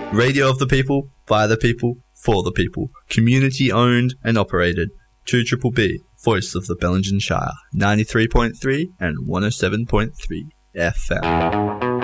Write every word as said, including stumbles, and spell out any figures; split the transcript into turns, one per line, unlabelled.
Radio of the people, by the people, for the people. Community owned and operated. two B B B, voice of the Bellingen Shire. ninety-three point three and one oh seven point three F M.